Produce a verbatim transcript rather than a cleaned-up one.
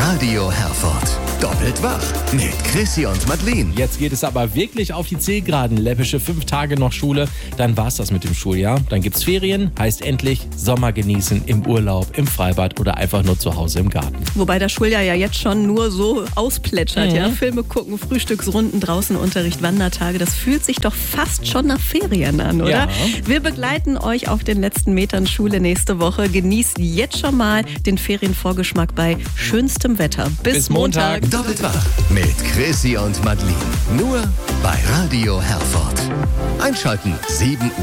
Radio Herford. Doppelt wach mit Chrissy und Madeleine. Jetzt geht es aber wirklich auf die Zielgeraden. Läppische fünf Tage noch Schule, dann war's das mit dem Schuljahr. Dann gibt's Ferien, heißt endlich Sommer genießen, im Urlaub, im Freibad oder einfach nur zu Hause im Garten. Wobei das Schuljahr ja jetzt schon nur so ausplätschert. Mhm. Ja? Filme gucken, Frühstücksrunden, draußen Unterricht, Wandertage. Das fühlt sich doch fast schon nach Ferien an, oder? Ja. Wir begleiten euch auf den letzten Metern Schule nächste Woche. Genießt jetzt schon mal den Ferienvorgeschmack bei schönstem Wetter. Bis, Bis Montag. Doppelt wach mit Chrissy und Madeleine. Nur bei Radio Herford. Einschalten sieben Uhr.